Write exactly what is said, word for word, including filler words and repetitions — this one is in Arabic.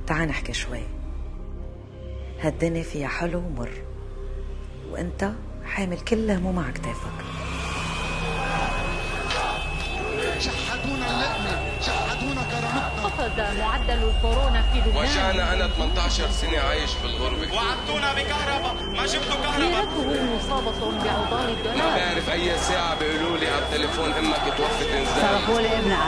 تعال نحكي شوي. هالدنيا فيها حلو ومر، وانت حامل كل هموم على كتافك. شحدونا اللقمة، شحدونا كرامتنا. خفض معدل الكورونا في لبنان. وجعنا أنا ثمانية عشر سنة عايش في الغربة. وعدتونا بكهرباء، ما جبتوا كهرباء. ميراته مصابة بأوضاع الدولار. ما بعرف أي ساعة بيقولوا لي على التليفون أمك توفت انزال. صرفوا لي ابني